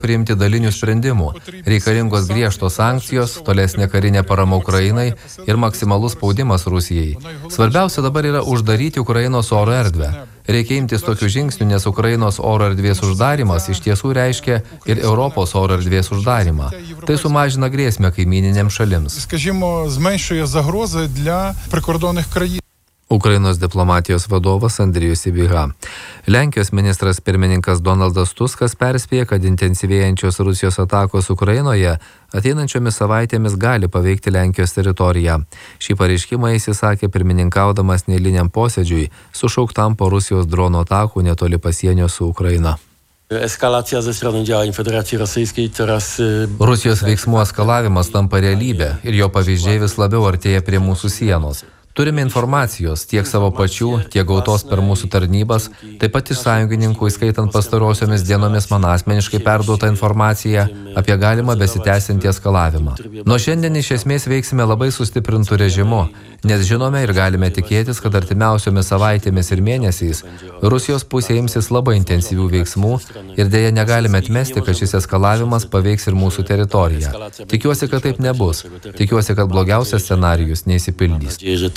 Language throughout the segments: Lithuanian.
priimti dalinių sprendimų, reikalingos griežtos sankcijos, tolesnė karinė parama Ukrainai ir maksimalus spaudimas Rusijai. Svarbiausia dabar yra uždaryti Ukrainos oro erdvę. Reikia imtis tokių žingsnių, nes Ukrainos oro erdvės uždarimas iš tiesų reiškia ir Europos oro erdvės uždarimą. Tai sumažina grėsmę kaimyninėms šalims. Ukrainos diplomatijos vadovas Andrijus Sybiha. Lenkijos ministras pirmininkas Donaldas Tuskas perspėja, kad intensyvėjančios Rusijos atakos Ukrainoje ateinančiomis savaitėmis gali paveikti Lenkijos teritoriją. Šį pareiškimą jis įsakė pirmininkaudamas neeiliniam posėdžiui, sušauktam po Rusijos dronų atakų netoli pasienio su Ukraina. Rusijos veiksmų eskalavimas tampa realybė ir jo pavyzdžiai vis labiau artėja prie mūsų sienos. Turime informacijos tiek savo pačių, tiek gautos per mūsų tarnybas, taip pat iš sąjungininkų, įskaitant pastarosiomis dienomis man asmeniškai perduotą informaciją apie galimą besitęsiantį eskalavimą. Nuo šiandien iš esmės veiksime labai sustiprintų režimu, nes žinome ir galime tikėtis, kad artimiausiomis savaitėmis ir mėnesiais Rusijos pusė imsis labai intensyvių veiksmų ir dėja negalime atmesti, kad šis eskalavimas paveiks ir mūsų teritoriją. Tikiuosi, kad taip nebus. Tikiuosi, kad blogiausias scenarijus neišsipildys.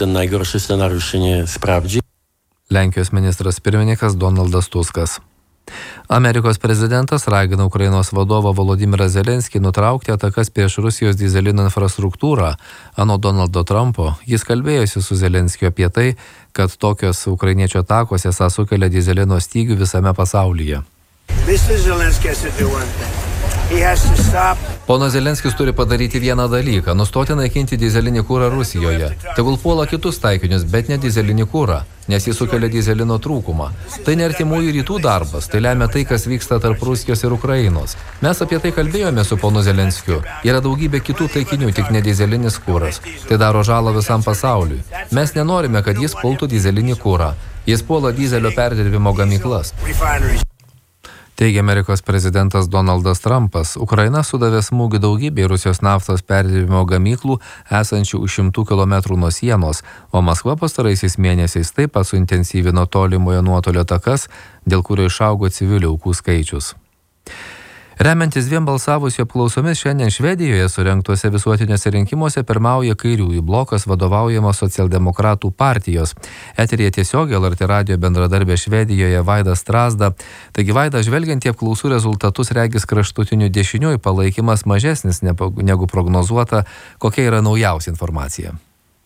Lenkijos ministras pirmininkas Donaldas Tuskas. Amerikos prezidentas ragina Ukrainos vadovą Volodymyrą Zelenskį nutraukti atakas prieš Rusijos dyzelino infrastruktūrą. Anot Donaldo Trumpo, jis kalbėjosi su Zelenskiu apie tai, kad tokios ukrainiečių atakos esą sukelia dyzelino stygių visame pasaulyje. Ponas Zelenskis turi padaryti vieną dalyką – nustoti naikinti dyzelinį kurą Rusijoje. Tegul puola kitus taikinius, bet ne dyzelinį kurą, nes jis sukelia dyzelino trūkumą. Tai ne artimųjų rytų darbas, tai lemia tai, kas vyksta tarp Rusijos ir Ukrainos. Mes apie tai kalbėjome su ponu Zelenskiu. Yra daugybė kitų taikinių, tik ne dyzelinis kuras. Tai daro žalą visam pasauliui. Mes nenorime, kad jis pultų dyzelinį kurą. Jis puola dyzelio perdirbimo gamyklas. Teigia Amerikos prezidentas Donaldas Trumpas, Ukraina sudavė smūgį daugybei Rusijos naftos perdirbimo gamyklų esančių už 100 kilometrų nuo sienos, o Maskva pastaraisiais mėnesiais taip pat suintensyvino tolimojo nuotolio atakas, dėl kurio išaugo civilių aukų skaičius. Remiantis dviem balsavusių apklausomis, šiandien Švedijoje surengtuose visuotiniuose rinkimuose pirmauja kairiųjų blokas vadovaujamas socialdemokratų partijos. Eteryje tiesiogiai LRT radijo bendradarbė Švedijoje Vaida Strasda. Taigi Vaida, žvelgiant į apklausų rezultatus, regis kraštutinių dešiniųjų palaikymas mažesnis negu prognozuota. Kokia yra naujausia informacija?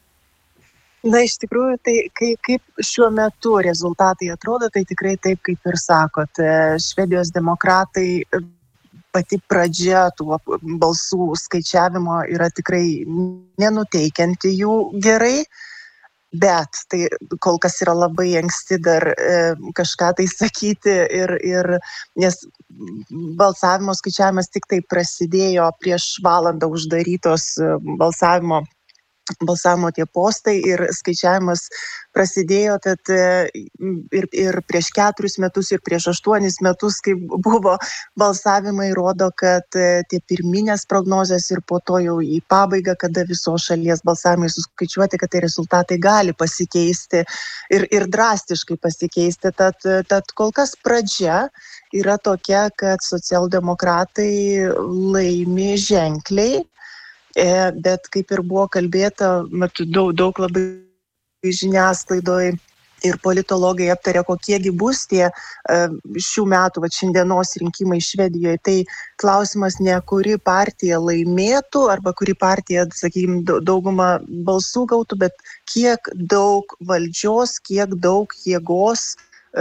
Na, iš tikrųjų, tai kaip šiuo metu rezultatai atrodo, tai tikrai taip, kaip ir sakot. Švedijos demokratai pati pradžia tų balsų skaičiavimo yra tikrai nenuteikianti jų gerai, bet tai kol kas yra labai anksti dar kažką tai sakyti, nes balsavimo skaičiavimas tik tai prasidėjo prieš valandą uždarytos balsavimo tie postai ir skaičiavimas prasidėjo, tad ir prieš 4 metus, ir prieš 8 metus, kai buvo balsavimai, rodo, kad tie pirminės prognozės ir po to jau į pabaigą, kada visos šalies balsavimai suskaičiuoti, kad tai rezultatai gali pasikeisti ir drastiškai pasikeisti. Tad kol kas pradžia yra tokia, kad socialdemokratai laimi ženkliai, bet kaip ir buvo kalbėta, daug labai žiniasklaidoje ir politologai aptarė, kokiegi bus tie šių metų, šiandienos rinkimai Švedijoje. Tai klausimas ne kuri partija laimėtų arba kuri partija, sakykime, daugumą balsų gautų, bet kiek daug valdžios, kiek daug jėgos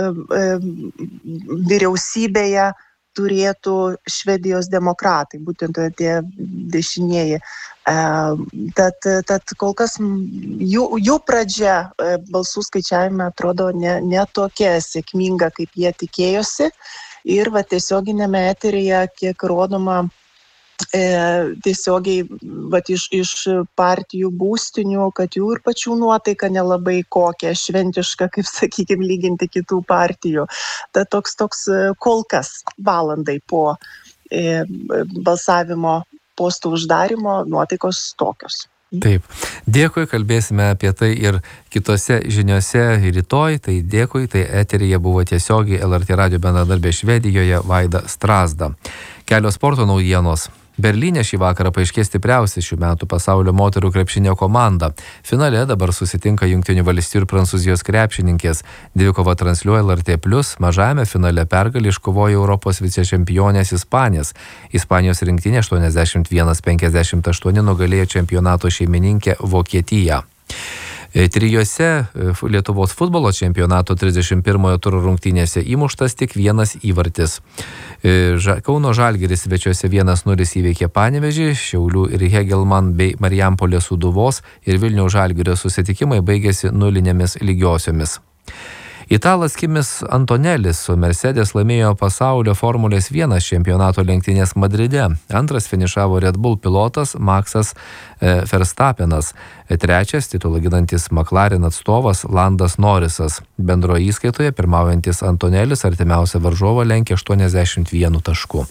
vyriausybėje turėtų Švedijos demokratai, būtent tie dešinieji. Tad kol kas jų pradžia balsų skaičiavime atrodo ne tokia sėkminga, kaip jie tikėjosi. Ir tiesioginėme eteryje, kiek rodoma tiesiogiai iš partijų būstinių, kad jų ir pačių nuotaika nelabai kokia šventiška, kaip sakykime, lyginti kitų partijų. Tad toks kol kas valandai po balsavimo postų uždarimo nuotaikos tokios. Taip. Dėkui, kalbėsime apie tai ir kitose žiniose rytoj. Tai dėkui, tai eteryje buvo tiesiogiai LRT radio bendradarbė Švedijoje Vaida Strazda. Kelios sporto naujienos. Berlyne šį vakarą paaiškės stipriausia šių metų pasaulio moterų krepšinio komanda. Finale dabar susitinka Jungtinių valstijų ir Prancūzijos krepšininkės. Dvikovą transliuoja LRT+, mažajame finale pergalę iškovojo Europos vicečempionės Ispanės. Ispanijos rinktinė 81-58 nugalėjo čempionato šeimininkę Vokietiją. Trijose Lietuvos futbolo čempionato 31 turo rungtynėse įmuštas tik vienas įvartis. Kauno Žalgiris svečiuose 1-0 įveikė Panevėžį, Šiaulių ir Hegelman bei Marijampolės Sūduvos ir Vilniaus Žalgirio susitikimai baigėsi nulinėmis lygiosiomis. Italas Kimis Antonelis su Mercedes laimėjo pasaulio Formulės 1 čempionato lenktynės Madride. Antras finišavo Red Bull pilotas Maksas Verstappenas. Trečias titulą ginantis McLaren atstovas Landas Norrisas. Bendroje įskaitoje pirmaujantis Antonelis artimiausią varžovą lenkė 81 taškų.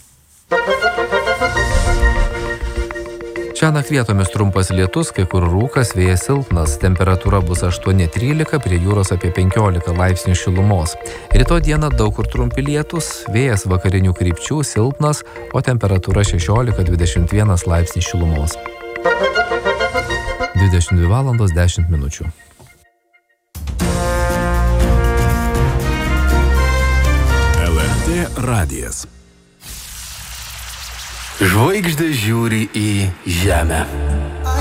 Šiąnakt vietomis trumpas lietus, kai kur rūkas, vėjas silpnas, temperatūra bus 8-13, prie jūros apie 15 laipsnių šilumos. Rytoj dieną daug kur trumpi lietus, vėjas vakarinių krypčių silpnas, o temperatūra 16-21 laipsnių šilumos. 22 valandos 10 minučių. LRT radijas. Žvaigždės žiūri į žemę.